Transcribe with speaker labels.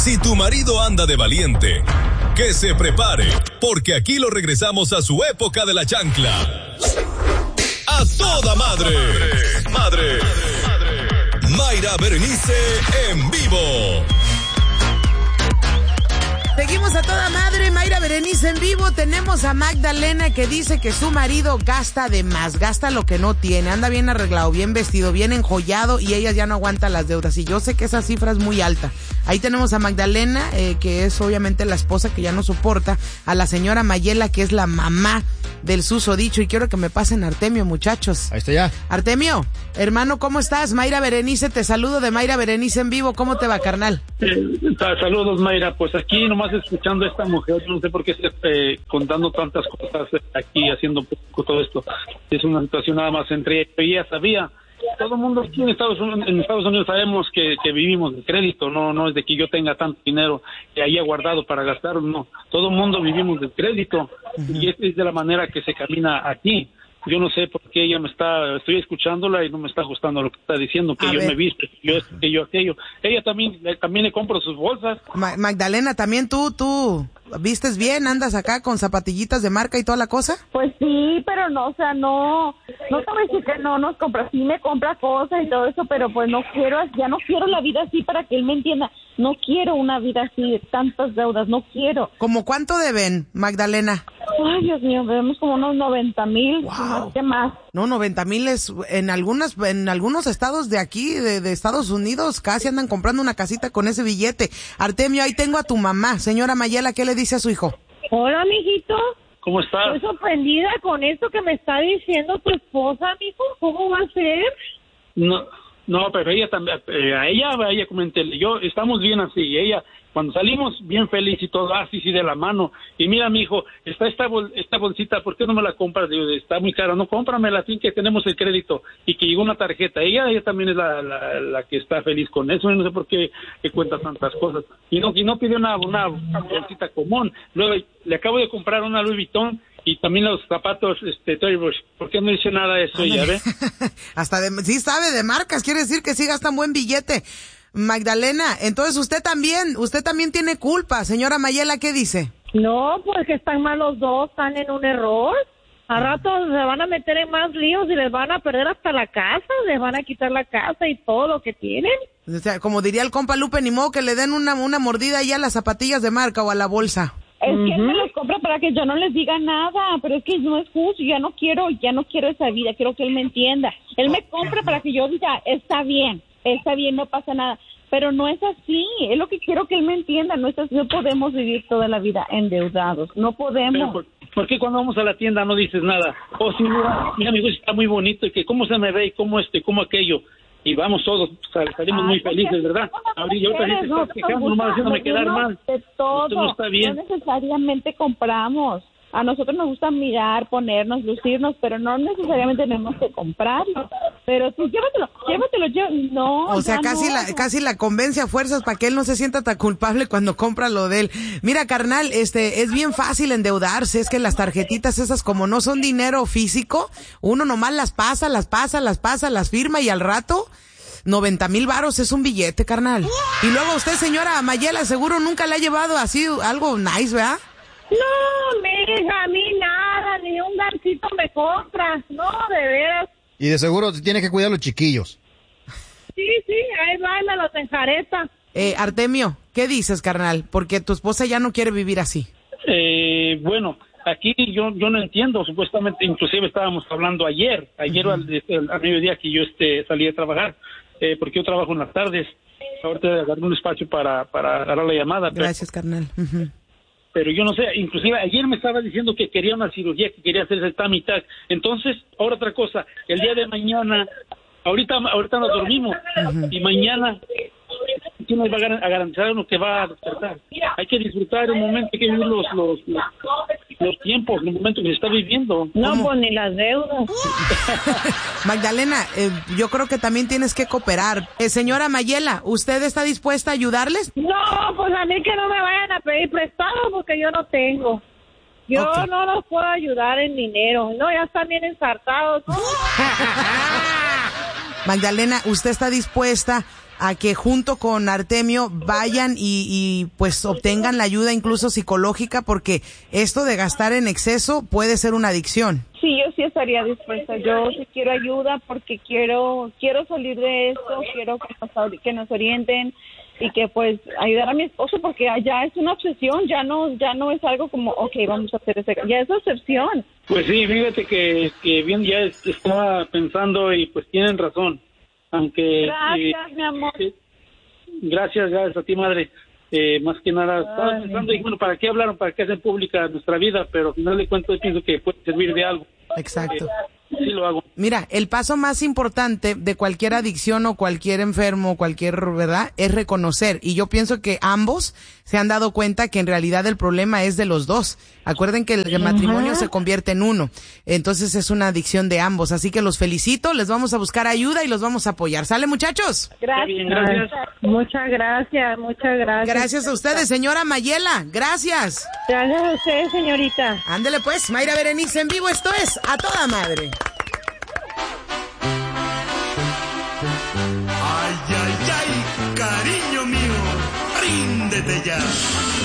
Speaker 1: Si tu marido anda de valiente, que se prepare, porque aquí lo regresamos a su época de la chancla. ¡A toda madre! ¡Madre! Mayra Berenice en vivo.
Speaker 2: Seguimos a toda madre, Mayra Berenice en vivo. Tenemos a Magdalena que dice que su marido gasta de más, gasta lo que no tiene, anda bien arreglado, bien vestido, bien enjollado y ella ya no aguanta las deudas. Y yo sé que esa cifra es muy alta. Ahí tenemos a Magdalena, que es obviamente la esposa que ya no soporta, a la señora Mayela, que es la mamá del susodicho. Y quiero que me pasen a Artemio, muchachos.
Speaker 3: Ahí está ya.
Speaker 2: Artemio, hermano, ¿cómo estás? Mayra Berenice, te saludo de Mayra Berenice en vivo. ¿Cómo te va, carnal?
Speaker 4: Saludos, Mayra. Pues aquí nomás escuchando a esta mujer, yo no sé por qué contando tantas cosas aquí, haciendo poco todo esto. Es una situación nada más entre ella sabía. Todo el mundo aquí en Estados Unidos sabemos que vivimos de crédito, no es de que yo tenga tanto dinero que haya guardado para gastar, no. Todo el mundo vivimos de crédito y es de la manera que se camina aquí. Yo no sé por qué ella estoy escuchándola y no me está gustando lo que está diciendo, que yo me viste, que yo aquello. Ella también le compro sus bolsas.
Speaker 2: Magdalena, ¿también tú vistes bien? ¿Andas acá con zapatillitas de marca y toda la cosa?
Speaker 5: Pues sí, pero no, o sea, no te voy a decir que no nos compra, sí me compra cosas y todo eso, pero pues ya no quiero la vida así, para que él me entienda. No quiero una vida así de tantas deudas, no quiero.
Speaker 2: ¿Cómo cuánto deben, Magdalena?
Speaker 5: Ay, Dios mío, debemos como unos 90,000,
Speaker 2: wow.
Speaker 5: Más que más.
Speaker 2: No, 90,000 es, en algunos estados de aquí, de Estados Unidos, casi andan comprando una casita con ese billete. Artemio, ahí tengo a tu mamá. Señora Mayela, ¿qué le dice a su hijo?
Speaker 5: Hola, mijito.
Speaker 4: ¿Cómo estás?
Speaker 5: Estoy sorprendida con esto que me está diciendo tu esposa, mijo. ¿Cómo va a ser?
Speaker 4: No, pero ella también, a ella comenté, estamos bien así, ella, cuando salimos bien feliz y todo, así de la mano, y mira, mi hijo, está esta bolsita, ¿por qué no me la compras? Digo, está muy cara, no, cómpramela, así que tenemos el crédito, y que llegó una tarjeta, ella también es la que está feliz con eso, y no sé por qué cuenta tantas cosas, y no pidió una bolsita común, luego le acabo de comprar una Louis Vuitton, y también los zapatos Tory Burch. ¿Por qué no dice nada de eso ella, ve?
Speaker 2: Hasta sí sabe de marcas, quiere decir que sí gastan buen billete. Magdalena, entonces usted también tiene culpa. Señora Mayela, ¿qué dice?
Speaker 5: No, pues que están mal los dos, están en un error. A rato se van a meter en más líos y les van a perder hasta la casa, les van a quitar la casa y todo lo que tienen.
Speaker 2: O sea, como diría el compa Lupe, ni modo que le den una mordida ahí a las zapatillas de marca o a la bolsa.
Speaker 5: Es que él me los compra para que yo no les diga nada, pero es que no es justo, ya no quiero esa vida, quiero que él me entienda. Él me compra para que yo diga, está bien, no pasa nada, pero no es así, es lo que quiero que él me entienda, no es así, no podemos vivir toda la vida endeudados, no podemos.
Speaker 4: ¿Por qué cuando vamos a la tienda no dices nada? Oh, sí, mira, mi hijo está muy bonito, y que cómo se me ve, y cómo aquello. Y vamos todos, salimos muy felices, ¿verdad? Y otra gente está quejando, nomás haciéndome quedar mal.
Speaker 5: De todo,
Speaker 4: esto no está bien.
Speaker 5: No necesariamente compramos. A nosotros nos gusta mirar, ponernos, lucirnos, pero no necesariamente tenemos que comprarlo. Pero tú llévatelo, no.
Speaker 2: O sea, casi la convence a fuerzas para que él no se sienta tan culpable cuando compra lo de él. Mira, carnal, es bien fácil endeudarse, es que las tarjetitas esas como no son dinero físico, uno nomás las pasa, las firma y al rato 90,000 varos es un billete, carnal. Y luego usted, señora Mayela, seguro nunca le ha llevado así algo nice, ¿verdad?
Speaker 5: No, mija, a mí nada, ni un gancito me compra, no, de veras.
Speaker 3: Y de seguro tiene que cuidar a los chiquillos.
Speaker 5: Sí, ahí va, me los enjareta.
Speaker 2: Artemio, ¿qué dices, carnal? Porque tu esposa ya no quiere vivir así.
Speaker 4: Bueno, aquí yo no entiendo, supuestamente, inclusive estábamos hablando ayer al mediodía que yo salí a trabajar, porque yo trabajo en las tardes, ahorita agarré un espacio para agarrar la llamada.
Speaker 2: Gracias, carnal.
Speaker 4: Pero yo no sé, inclusive ayer me estaba diciendo que quería una cirugía, que quería hacerse el tummy tuck. Entonces, ahora otra cosa, el día de mañana, ahorita nos dormimos, y mañana, ¿quién nos va a garantizar lo que va a despertar? Hay que disfrutar el momento, hay que vivir los tiempos, el momento que se está viviendo.
Speaker 5: No, pues ni las deudas.
Speaker 2: Magdalena, yo creo que también tienes que cooperar. Señora Mayela, ¿usted está dispuesta a ayudarles?
Speaker 5: No, pues a mí que no me vayan a pedir prestado porque yo no tengo. Yo no los puedo ayudar en dinero. No, ya están bien ensartados.
Speaker 2: Magdalena, ¿usted está dispuesta a que junto con Artemio vayan y pues obtengan la ayuda incluso psicológica, porque esto de gastar en exceso puede ser una adicción.
Speaker 5: Sí, yo sí estaría dispuesta. Yo sí quiero ayuda porque quiero salir de esto, quiero que nos orienten y que pues ayudar a mi esposo, porque ya es una obsesión, ya no es algo como, okay, vamos a hacer ya es obsesión.
Speaker 4: Pues sí, fíjate que bien ya estaba pensando y pues tienen razón, aunque...
Speaker 5: Gracias, mi amor.
Speaker 4: Gracias a ti, madre. Más que nada, estaba pensando, y bueno, ¿para qué hablaron? ¿Para qué hacer pública nuestra vida? Pero al final de cuentas pienso que puede servir de algo.
Speaker 2: Exacto.
Speaker 4: Sí lo hago.
Speaker 2: Mira, el paso más importante de cualquier adicción o cualquier enfermo, ¿verdad? Es reconocer. Y yo pienso que ambos se han dado cuenta que en realidad el problema es de los dos. Acuerden que el matrimonio se convierte en uno. Entonces es una adicción de ambos. Así que los felicito, les vamos a buscar ayuda y los vamos a apoyar. ¿Sale, muchachos?
Speaker 5: Gracias.
Speaker 4: Bien, gracias.
Speaker 6: Muchas gracias.
Speaker 2: Gracias a ustedes, señora Mayela. Gracias.
Speaker 6: Gracias a usted, señorita.
Speaker 2: Ándele pues, Mayra Berenice en vivo. Esto es A Toda Madre.
Speaker 7: Ay, ay, ay, cariño mío, ríndete ya.